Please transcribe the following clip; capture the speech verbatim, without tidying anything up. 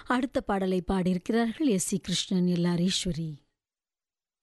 அடுத்த பாடலை பாடியிருக்கிறார்கள் S C Krishnan, L R Eswari.